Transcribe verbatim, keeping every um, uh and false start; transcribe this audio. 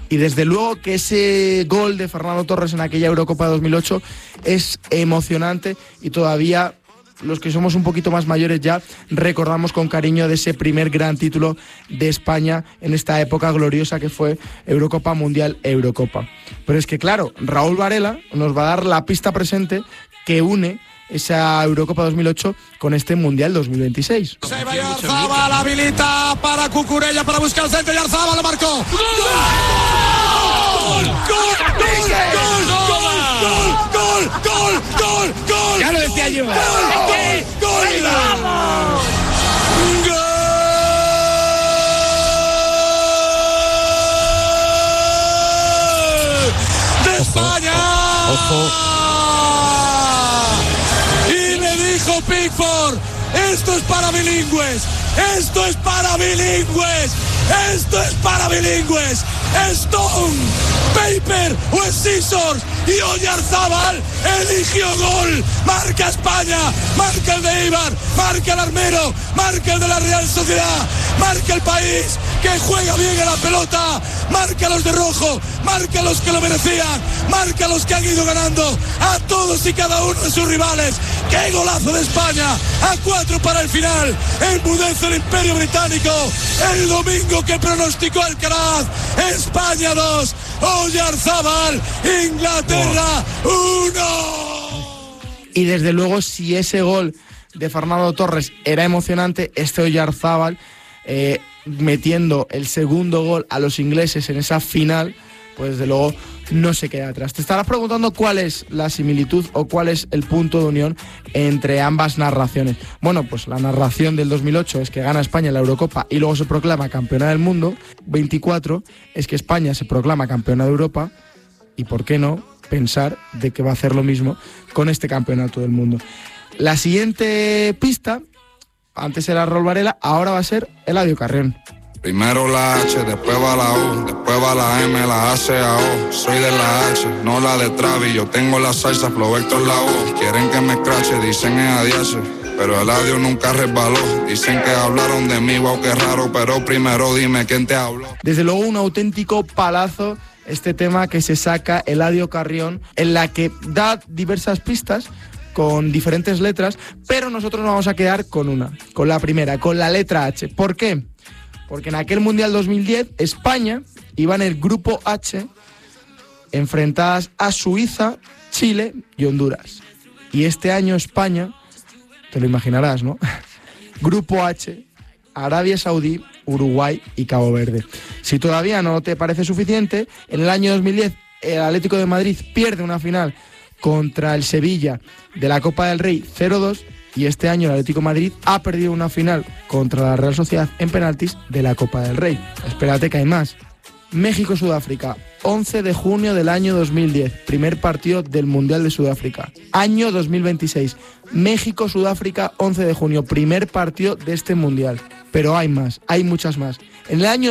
Y desde luego que ese gol de Fernando Torres en aquella Eurocopa dos mil ocho es emocionante y todavía los que somos un poquito más mayores ya recordamos con cariño de ese primer gran título de España en esta época gloriosa que fue Eurocopa Mundial Eurocopa. Pero es que claro, Raúl Varela nos va a dar la pista presente que une esa Eurocopa dos mil ocho con este Mundial dos mil veintiséis. Se va Yarzábal, habilita para Cucurella para buscar el centro, Yarzábal lo marcó. ¡Gol! ¡Gol! ¡Gol! ¡Gol! ¡Gol! ¡Gol! ¡Gol! ¡Gol! ¡Gol! Ya lo decía yo. ¡Gol! ¡Gol! ¡Vamos! ¡Gol! ¡De España! Ojo. Pickford, esto es para bilingües, esto es para bilingües, esto es para bilingües. Stone, Paper o Scissors y Oyarzábal eligió gol. Marca España, marca el de Eibar, marca el Armero, marca el de la Real Sociedad, marca el país que juega bien a la pelota, marca los de rojo, marca los que lo merecían, marca los que han ido ganando a todos y cada uno de sus rivales. ¡Qué golazo de España! A cuatro para el final, enmudece el Imperio Británico el domingo que pronosticó Alcaraz. España dos, Oyarzábal, Inglaterra uno. Y desde luego si ese gol de Fernando Torres era emocionante, este Oyarzábal eh, metiendo el segundo gol a los ingleses en esa final, pues desde luego no se queda atrás. Te estarás preguntando cuál es la similitud o cuál es el punto de unión entre ambas narraciones. Bueno, pues la narración del dos mil ocho es que gana España la Eurocopa y luego se proclama campeona del mundo. veinticuatro es que España se proclama campeona de Europa y, ¿por qué no?, pensar de que va a hacer lo mismo con este campeonato del mundo. La siguiente pista, antes era Raúl Varela, ahora va a ser Eladio Carrión. Primero la H, después va la U, después va la M, la A, C, A, O. Soy de la H, no la de Travis, yo tengo la salsa, Flow Héctor la O. Quieren que me escrache, dicen es adiache, pero Eladio nunca resbaló. Dicen que hablaron de mí, wow, qué raro, pero primero dime quién te habló. Desde luego un auténtico palazo este tema que se saca Eladio Carrión, en la que da diversas pistas con diferentes letras, pero nosotros nos vamos a quedar con una, con la primera, con la letra H. ¿Por qué? Porque en aquel Mundial dos mil diez, España iba en el grupo H, enfrentadas a Suiza, Chile y Honduras. Y este año España, te lo imaginarás, ¿no? Grupo H, Arabia Saudí, Uruguay y Cabo Verde. Si todavía no te parece suficiente, en el año dos mil diez el Atlético de Madrid pierde una final contra el Sevilla de la Copa del Rey cero dos. Y este año el Atlético de Madrid ha perdido una final contra la Real Sociedad en penaltis de la Copa del Rey. Espérate que hay más. México-Sudáfrica, once de junio del año dos mil diez, primer partido del Mundial de Sudáfrica. Año dos mil veintiséis, México-Sudáfrica, once de junio, primer partido de este Mundial. Pero hay más, hay muchas más. En el año